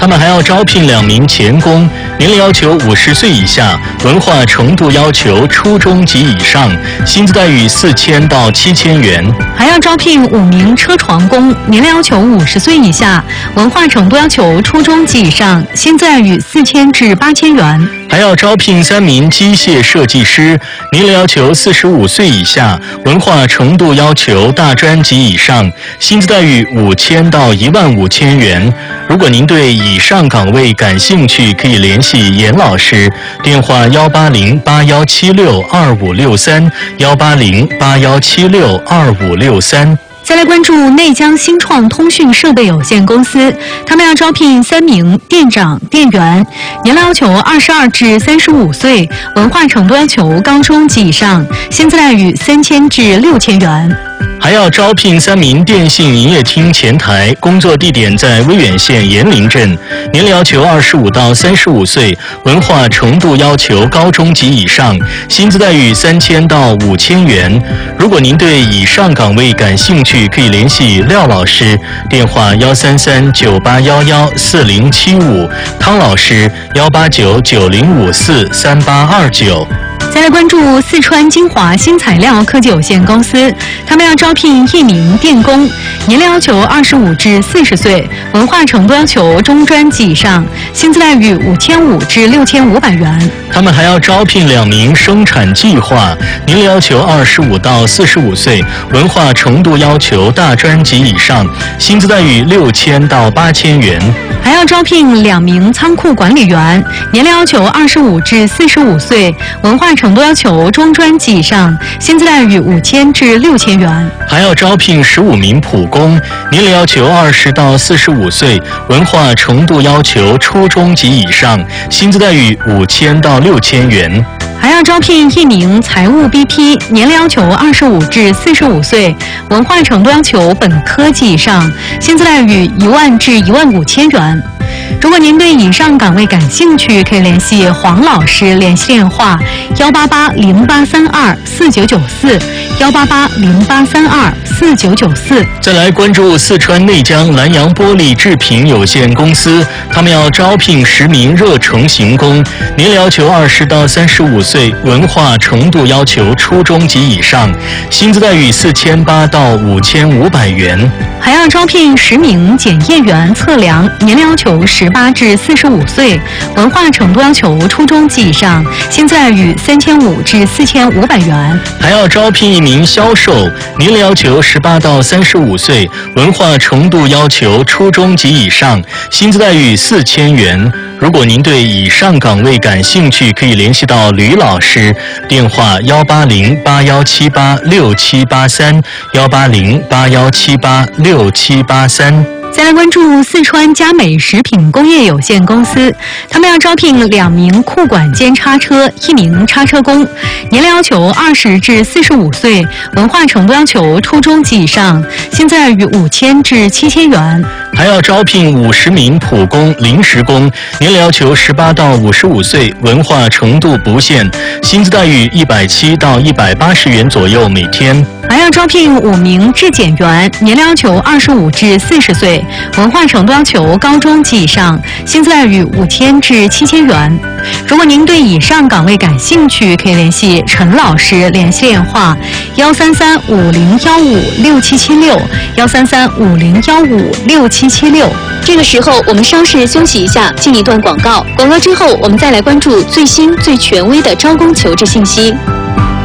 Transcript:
他们还要招聘2名钳工，年龄要求50岁以下，文化程度要求初中及以上，薪资待遇4000到7000元。 还要招聘5名车床工，年龄要求50岁以下，文化程度要求初中及以上，薪资待遇4000至8000元。 还要招聘3名机械设计师，年龄要求45岁以下，文化程度要求大专及以上，薪资待遇5000到15000元。如果您对以上岗位感兴趣，可以联系严老师，电话18081762563，18081762563。 再来关注内江新创通讯设备有限公司，他们要招聘3名店长、店员，年龄要求22至35岁，文化程度要求高中及以上，薪资待遇3000至6000元。 还要招聘3名电信营业厅前台，工作地点在威远县延陵镇，年龄要求25到35岁，文化程度要求高中及以上，薪资待遇3000到5000元。如果您对以上岗位感兴趣，可以联系廖老师，电话13398114075，汤老师18990543829。 再来关注四川金华新材料科技有限公司，他们要招聘1名电工，年龄要求25至40岁，文化程度要求中专及以上，薪资待遇5500至6500元。 他们还要招聘2名生产计划，年龄要求25到45岁，文化程度要求大专及以上，薪资待遇6000到8000元。 还要招聘2名仓库管理员，年龄要求25至45岁，文化程度要求中专及以上，薪资待遇5000至6000元。 还要招聘15名普工，年龄要求20到45岁，文化程度要求初中及以上，薪资待遇5000到6000元。 还要招聘1名财务 BP， 年龄要求25至45岁，文化程度要求本科及以上，薪资待遇10000至15000元。如果您对以上岗位感兴趣，可以联系黄老师，联系电话18808324994，18808324994。 再来关注四川内江南洋玻璃制品有限公司，他们要招聘10名热成型工，年龄要求20到35岁，文化程度要求初中及以上，薪资待遇4800到5500元。 还要招聘10名检验员测量，年龄要求18至45岁，文化程度要求初中及以上，薪资待遇3500至4500元。 还要招聘1名销售，年龄要求18到35岁，文化程度要求初中及以上，薪资待遇4000元。如果您对以上岗位感兴趣，可以联系到吕老师，电话18081786783，18081786783。 再来关注四川佳美食品工业有限公司，他们要招聘2名库管兼叉车，1名叉车工，年龄要求20至45岁，文化程度要求初中及以上，薪资待遇5000至7000元。 还要招聘50名普工、临时工，年龄要求18到55岁，文化程度不限，薪资待遇170到180元左右每天。 还要招聘5名质检员，年龄要求25至40岁，文化程度要求高中及以上，薪资待遇5000至7000元。如果您对以上岗位感兴趣，可以联系陈老师，联系电话13350156776，13350156776。这个时候我们稍事休息一下，进一段广告。广告之后，我们再来关注最新最权威的招工求职信息。